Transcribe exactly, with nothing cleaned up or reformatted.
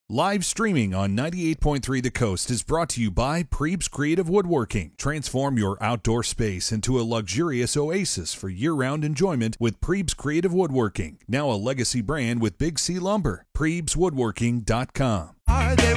Live streaming on ninety-eight point three The Coast is brought to you by Prebes Creative Woodworking. Transform your outdoor space into a luxurious oasis for year-round enjoyment with Prebes Creative Woodworking. Now a legacy brand with Big C Lumber. Prebes Woodworking dot com. Are they